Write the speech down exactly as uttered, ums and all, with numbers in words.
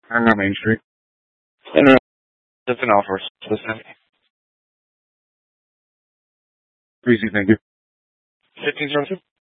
I'm on Main Street. And uh, that's an offer. Listen, Easy, thank you. fifteen zero two.